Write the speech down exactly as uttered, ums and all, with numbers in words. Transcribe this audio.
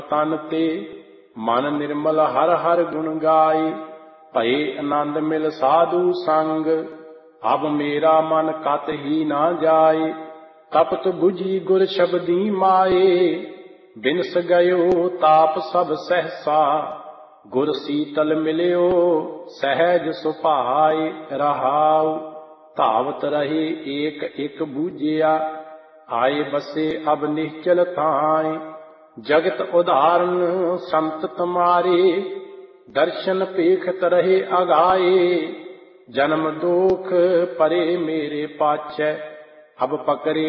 तन ते मन निर्मल हर हर गुण गाए। भये आनंद मिल साधु संग, अब मेरा मन कत ही ना जाए। तपत बुझी गुर शब्दी माए, बिनस गयो ताप सब सहसा। गुर सीतल मिल्यो सहज सुभाए, रहाउ धावत रहे एक एक बूझिया। आए बसे अब निश्चल थाए, जगत उदाहरण संत तुम्हारे। दर्शन पेखत रहे अगाए, जन्म दोख परे मेरे पाछै। अब पकरे